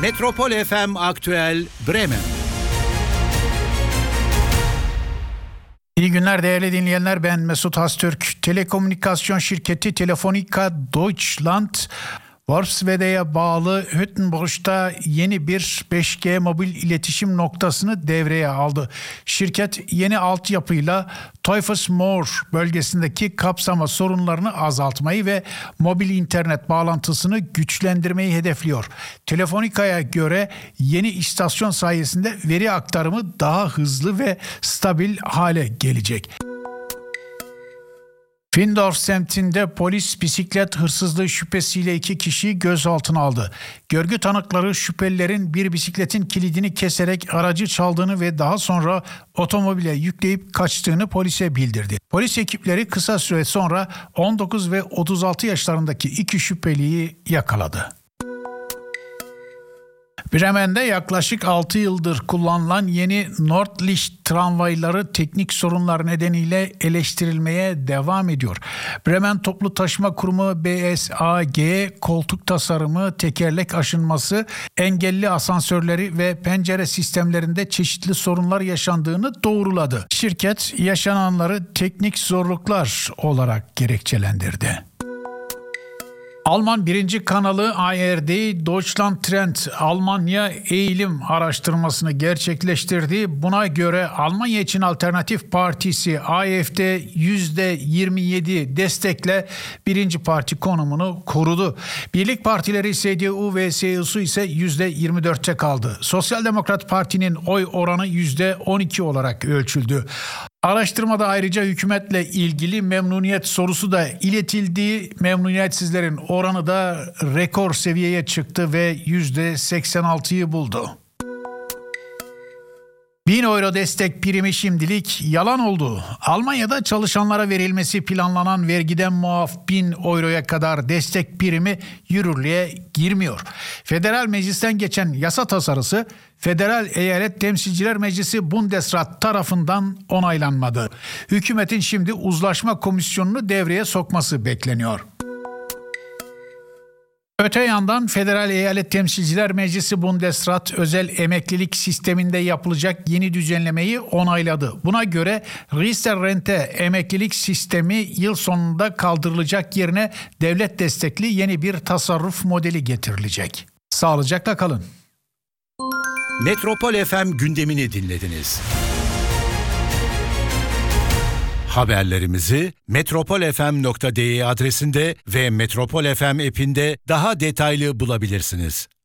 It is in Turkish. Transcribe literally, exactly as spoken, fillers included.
Metropol F M Aktüel Bremen. İyi günler değerli dinleyenler, ben Mesut Hastürk. Telekomünikasyon şirketi Telefonica Deutschland, Wolfswede'ye bağlı Hüttenbuch'ta yeni bir beş G mobil iletişim noktasını devreye aldı. Şirket yeni altyapıyla Teufelsmoor bölgesindeki kapsama sorunlarını azaltmayı ve mobil internet bağlantısını güçlendirmeyi hedefliyor. Telefonica'ya göre yeni istasyon sayesinde veri aktarımı daha hızlı ve stabil hale gelecek. Findorf semtinde polis bisiklet hırsızlığı şüphesiyle iki kişiyi gözaltına aldı. Görgü tanıkları şüphelilerin bir bisikletin kilidini keserek aracı çaldığını ve daha sonra otomobile yükleyip kaçtığını polise bildirdi. Polis ekipleri kısa süre sonra on dokuz ve otuz altı yaşlarındaki iki şüpheliyi yakaladı. Bremen'de yaklaşık altı yıldır kullanılan yeni Nordlicht tramvayları teknik sorunlar nedeniyle eleştirilmeye devam ediyor. Bremen Toplu Taşıma Kurumu B S A G koltuk tasarımı, tekerlek aşınması, engelli asansörleri ve pencere sistemlerinde çeşitli sorunlar yaşandığını doğruladı. Şirket yaşananları teknik zorluklar olarak gerekçelendirdi. Alman birinci kanalı A R D Deutschland Trend Almanya eğilim araştırmasını gerekleştirdi. Buna göre Almanya için Alternatif Partisi A F D yüzde yirmi yedi destekle birinci parti konumunu korudu. Birlik partileri C D U ve C S U ise yüzde yirmi dörtte kaldı. Sosyal Demokrat Parti'nin oy oranı yüzde on iki olarak ölçüldü. Araştırmada ayrıca hükümetle ilgili memnuniyet sorusu da iletildi. Memnuniyetsizlerin oranı da rekor seviyeye çıktı ve yüzde seksen altıyı buldu. bin euro destek primi şimdilik yalan oldu. Almanya'da çalışanlara verilmesi planlanan vergiden muaf bin euroya kadar destek primi yürürlüğe girmiyor. Federal Meclis'ten geçen yasa tasarısı Federal Eyalet Temsilciler Meclisi Bundesrat tarafından onaylanmadı. Hükümetin şimdi uzlaşma komisyonunu devreye sokması bekleniyor. Öte yandan Federal Eyalet Temsilciler Meclisi Bundesrat özel emeklilik sisteminde yapılacak yeni düzenlemeyi onayladı. Buna göre Riester-Rente emeklilik sistemi yıl sonunda kaldırılacak, yerine devlet destekli yeni bir tasarruf modeli getirilecek. Sağlıcakla kalın. Metropol F M gündemini dinlediniz. Haberlerimizi metropol f m nokta d e adresinde ve Metropol F M app'inde daha detaylı bulabilirsiniz.